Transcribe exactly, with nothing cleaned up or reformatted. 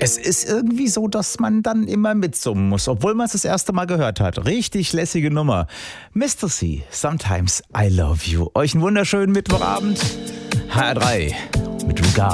Es ist irgendwie so, dass man dann immer mitsummen muss, obwohl man es das erste Mal gehört hat. Richtig lässige Nummer. Mister C, Sometimes I Love You. Euch einen wunderschönen Mittwochabend. H R drei mit Regard.